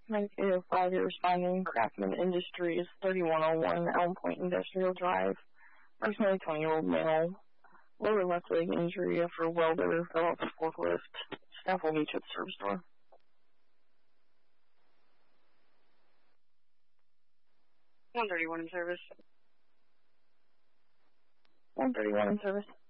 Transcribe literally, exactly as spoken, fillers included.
Negative five years finding Craftman Industries, thirty-one oh one Elm Point Industrial Drive. Approximately twenty-year-old male. Lower left leg injury after welder fell off the forklift. Staff will meet you at the service door. one thirty-one in service. one thirty-one in service.